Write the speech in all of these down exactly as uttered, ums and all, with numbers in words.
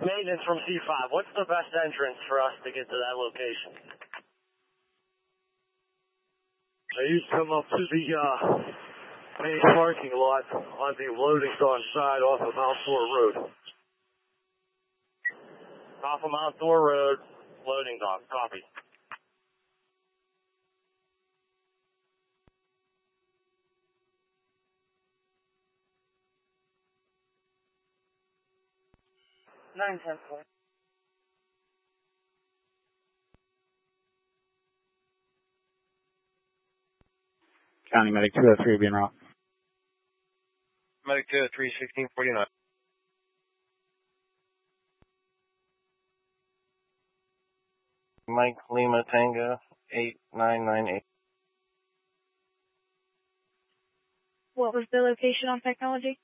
Maintenance from C five. What's the best entrance for us to get to that location? I used to come up to the uh, main parking lot on the loading dock side off of Mount Thor Road. Off of Mount Thor Road, loading dock. Copy. nine ten four. County Medic two oh three being route. Medic two oh three, sixteen forty-nine. Mike Lima Tango, eight nine nine eight. What was the location on technology?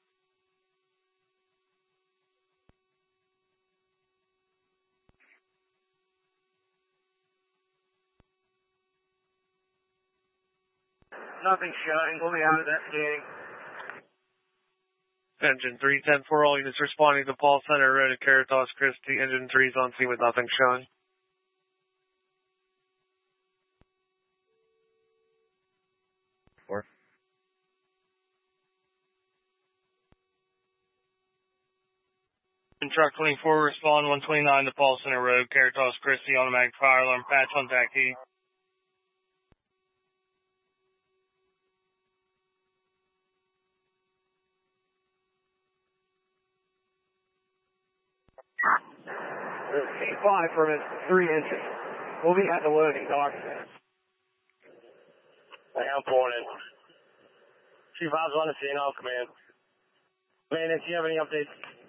Nothing showing. We'll be out of that scanning. Engine three ten four, all units responding to Paul Center Road at Caritas Christie. Engine three is on scene with nothing showing. Four. Truck twenty-four, respond one twenty-nine to Paul Center Road, Caritas Christie, automatic fire alarm, patch on taxi. C five from it, three inches. We'll be at the loading dock. I am pulling in. C five's on the scene, I'll command. Man, if you have any updates?